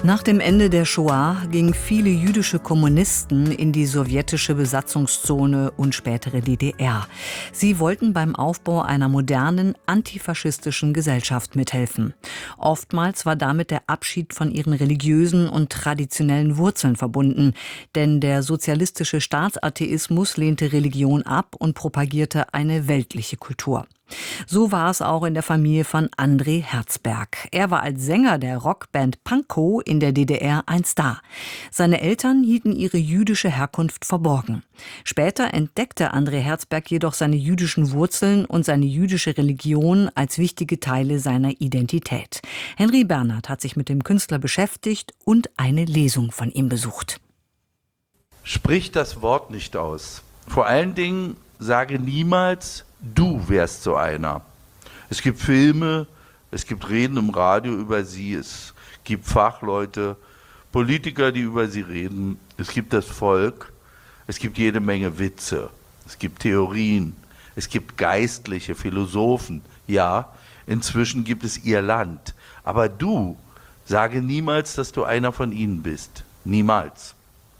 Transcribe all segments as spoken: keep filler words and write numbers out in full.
Nach dem Ende der Shoah gingen viele jüdische Kommunisten in die sowjetische Besatzungszone und spätere D D R. Sie wollten beim Aufbau einer modernen, antifaschistischen Gesellschaft mithelfen. Oftmals war damit der Abschied von ihren religiösen und traditionellen Wurzeln verbunden, denn der sozialistische Staatsatheismus lehnte Religion ab und propagierte eine weltliche Kultur. So war es auch in der Familie von André Herzberg. Er war als Sänger der Rockband Pankow in der D D R ein Star. Seine Eltern hielten ihre jüdische Herkunft verborgen. Später entdeckte André Herzberg jedoch seine jüdischen Wurzeln und seine jüdische Religion als wichtige Teile seiner Identität. Henry Bernhard hat sich mit dem Künstler beschäftigt und eine Lesung von ihm besucht. Sprich das Wort nicht aus. Vor allen Dingen sage niemals, du wärst so einer. Es gibt Filme, es gibt Reden im Radio über sie, es gibt Fachleute, Politiker, die über sie reden, es gibt das Volk, es gibt jede Menge Witze, es gibt Theorien, es gibt Geistliche, Philosophen, ja, inzwischen gibt es ihr Land. Aber du, sage niemals, dass du einer von ihnen bist. Niemals.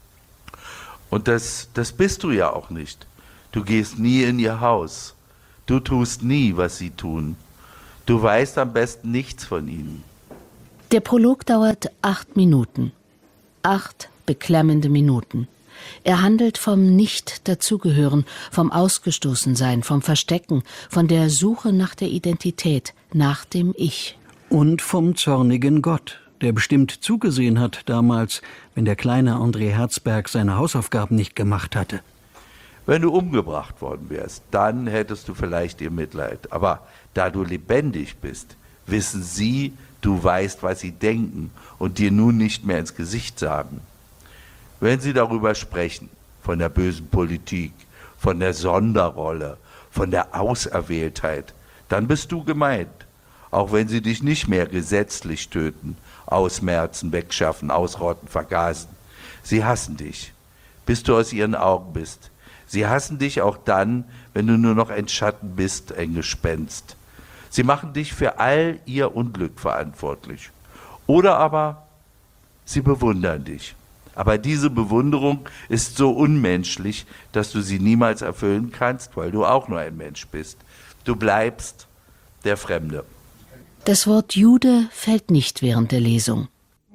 Und das, das bist du ja auch nicht. Du gehst nie in ihr Haus. Du tust nie, was sie tun. Du weißt am besten nichts von ihnen. Der Prolog dauert acht Minuten. Acht beklemmende Minuten. Er handelt vom Nicht-Dazugehören, vom Ausgestoßensein, vom Verstecken, von der Suche nach der Identität, nach dem Ich. Und vom zornigen Gott, der bestimmt zugesehen hat damals, wenn der kleine André Herzberg seine Hausaufgaben nicht gemacht hatte. Wenn du umgebracht worden wärst, dann hättest du vielleicht ihr Mitleid. Aber da du lebendig bist, wissen sie, du weißt, was sie denken und dir nun nicht mehr ins Gesicht sagen. Wenn sie darüber sprechen, von der bösen Politik, von der Sonderrolle, von der Auserwähltheit, dann bist du gemeint. Auch wenn sie dich nicht mehr gesetzlich töten, ausmerzen, wegschaffen, ausrotten, vergasen. Sie hassen dich, bis du aus ihren Augen bist. Sie hassen dich auch dann, wenn du nur noch ein Schatten bist, ein Gespenst. Sie machen dich für all ihr Unglück verantwortlich. Oder aber sie bewundern dich. Aber diese Bewunderung ist so unmenschlich, dass du sie niemals erfüllen kannst, weil du auch nur ein Mensch bist. Du bleibst der Fremde. Das Wort Jude fällt nicht während der Lesung.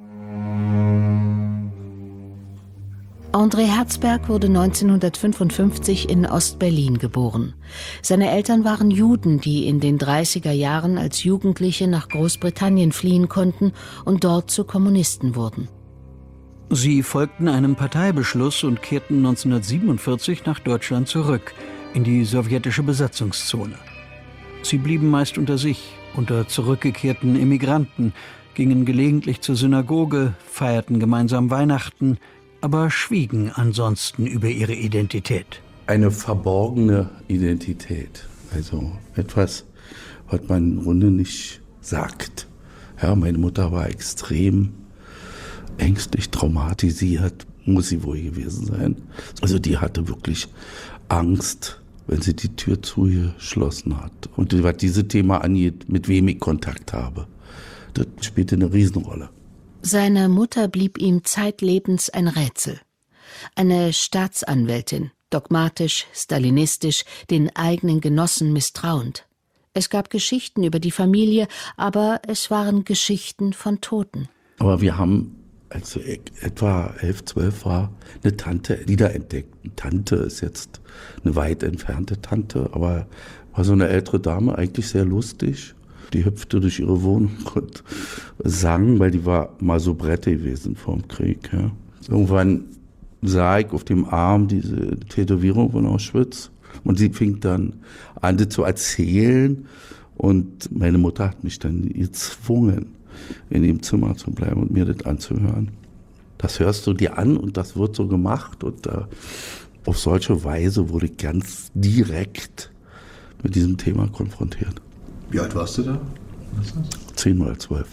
André Herzberg wurde neunzehnhundertfünfundfünfzig in Ost-Berlin geboren. Seine Eltern waren Juden, die in den dreißiger Jahren als Jugendliche nach Großbritannien fliehen konnten und dort zu Kommunisten wurden. Sie folgten einem Parteibeschluss und kehrten neunzehnhundertsiebenundvierzig nach Deutschland zurück, in die sowjetische Besatzungszone. Sie blieben meist unter sich, unter zurückgekehrten Immigranten, gingen gelegentlich zur Synagoge, feierten gemeinsam Weihnachten, aber schwiegen ansonsten über ihre Identität. Eine verborgene Identität, also etwas, was man im Grunde nicht sagt. Ja, meine Mutter war extrem ängstlich traumatisiert, muss sie wohl gewesen sein. Also die hatte wirklich Angst, wenn sie die Tür zugeschlossen hat. Und was dieses Thema angeht, mit wem ich Kontakt habe, das spielte eine Riesenrolle. Seine Mutter blieb ihm zeitlebens ein Rätsel. Eine Staatsanwältin, dogmatisch, stalinistisch, den eigenen Genossen misstrauend. Es gab Geschichten über die Familie, aber es waren Geschichten von Toten. Aber wir haben, als ich etwa elf, zwölf war, eine Tante wiederentdeckt. Eine Tante ist jetzt eine weit entfernte Tante, aber war so eine ältere Dame, eigentlich sehr lustig. Die hüpfte durch ihre Wohnung und sang, weil die war mal so Brette gewesen vor dem Krieg. Ja. Irgendwann sah ich auf dem Arm diese Tätowierung von Auschwitz und sie fing dann an, das zu erzählen und meine Mutter hat mich dann gezwungen, in dem Zimmer zu bleiben und mir das anzuhören. Das hörst du dir an und das wird so gemacht und äh, auf solche Weise wurde ich ganz direkt mit diesem Thema konfrontiert. Wie alt warst du da? Was ist das? Zehn oder zwölf.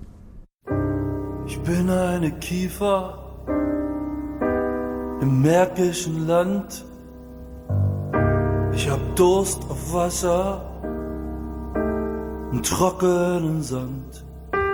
Ich bin eine Kiefer im märkischen Land. Ich hab Durst auf Wasser und trockenen Sand.